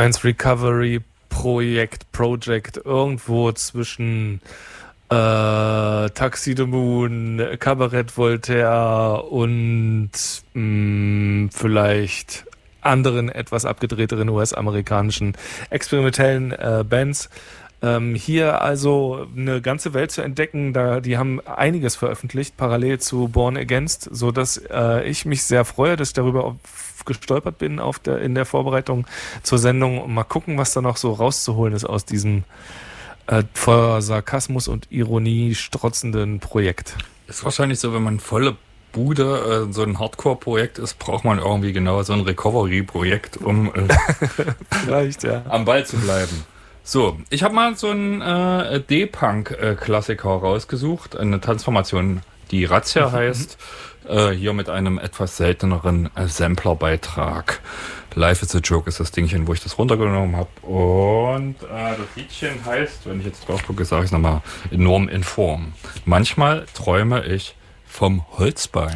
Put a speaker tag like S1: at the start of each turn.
S1: Men's Recovery Project irgendwo zwischen Taxi the Moon, Cabaret Voltaire und vielleicht anderen etwas abgedrehteren US-amerikanischen experimentellen Bands. Hier also eine ganze Welt zu entdecken, die haben einiges veröffentlicht, parallel zu Born Against, so dass ich mich sehr freue, dass ich darüber gestolpert bin in der Vorbereitung zur Sendung und mal gucken, was da noch so rauszuholen ist aus diesem voller Sarkasmus und Ironie strotzenden Projekt.
S2: Ist wahrscheinlich so, wenn man volle Bude so ein Hardcore-Projekt ist, braucht man irgendwie genau so ein Recovery-Projekt, um
S1: vielleicht, ja,
S2: am Ball zu bleiben. So, ich habe mal so einen D-Punk-Klassiker rausgesucht, eine Transformation, die Razzia heißt, hier mit einem etwas selteneren Sampler-Beitrag. Life is a Joke ist das Dingchen, wo ich das runtergenommen habe. Und das Liedchen heißt, wenn ich jetzt drauf gucke, sage ich es nochmal, enorm in Form. Manchmal träume ich vom Holzbein.